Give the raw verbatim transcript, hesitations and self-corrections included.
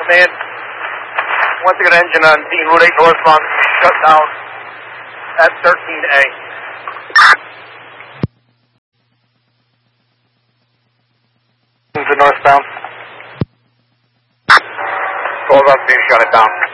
command. Once again, engine on Dean Route eight northbound, shut down at thirteen A. The northbound. Hold up, dude, shut it down.